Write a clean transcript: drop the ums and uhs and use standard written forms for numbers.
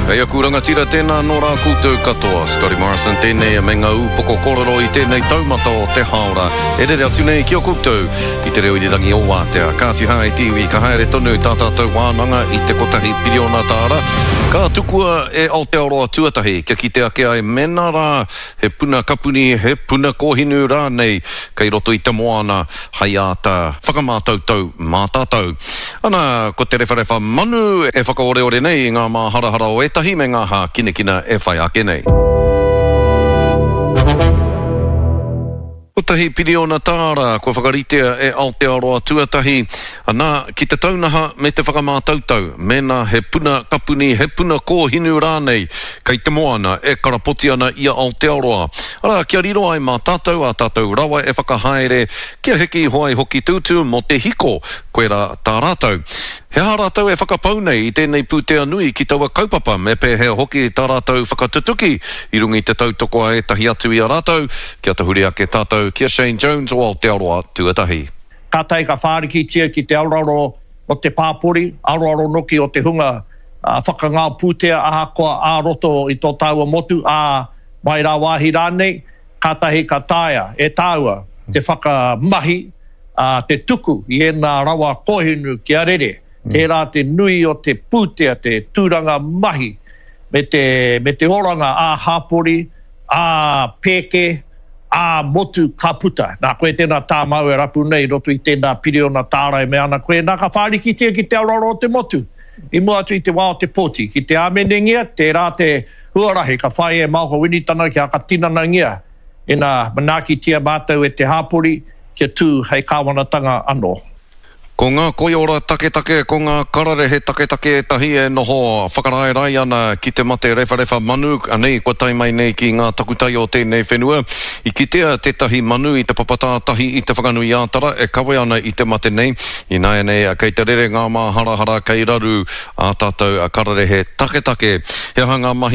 Hei a kuranga tira tēnā no rā koutou katoa. Scotty Morrison tēnei a me ngā upoko kororo i tēnei taumata o te haora. E rere atu nei ki o koutou. I te reo i rangi o Wātea. Kāti hai tiwi ka haere tonu tātātou wānanga i te kotahi piriona tāra. Ka tukua e Aotearoa tuatahi. Kia ki te ake ai mena rā. He puna kapuni, he puna kohinu rā nei. Kei roto i te moana. Hai ata whakamātautau mātātau. Ana, ko te rewharewa manu e whakaore nei ngā mā harahara o etahi me ngā hā kinekina e whai ake nei. Kotahi piriona tāra, ko whakaritea e Aotearoa tuatahi. Ana, ki te taunaha me te whakamātautau. Mena he puna kapuni, he puna kōhinu rānei. Kei te moana e karapoti ana i Aotearoa. Ara, kia riro ai mā tātou, a tātou rawa e whakahaere. Kia heki hoai hoki tūtū mo te hiko, koe rā tā rātou. He hā rātou e whakapau nei i tēnei pūtea nui ki taua kaupapa me pē he hoki tā rātou whakatutuki i rungi te tautoko e tahi atu i a rātou. Kia te huri ake tātou, kia Shane Jones o Aotearoa tuatahi. Ka tai ka whārikitia ki te auraro o te pāpori, auraro noki o te hunga whakangā pūtea ahakoa a roto i tō taua motu a mai rā wāhi rānei. Ka tahi ka taia e tāua te whakamahi te tuku i ena rawa kohinu ki a rere. Tērā te nui o te pūtea, te tūranga mahi, me te oranga a hāpori, a pēke, a motu ka puta. Nā koe tēnā tā mau e rapu nei, roto i tēnā piriona tāra e me ana koe. Nā ka whārikitia ki te auraro o te motu. I mua atu i te wā o te pōti. Ki te amenengia, tērā te huarahi, ka whae e mauka winitana ki a ka tinanangia. E nā manakitia mātou e te hāpori, kia tū hei kāwanatanga anō. Ko ngā koiora take, ko ngā kararehe take tahi e noho whakaraerai ana ki te mate rewharewa manu, anei ko tai mai nei ki ngā takutai o tēnei whenua. I kitea te tahi manu i te papatā tahi i te whakanui ātara, e kawe ana i te mate nei. I nai nei, kei te rere ngā mā harahara kei raru a tātou a kararehe take. He hanga mahi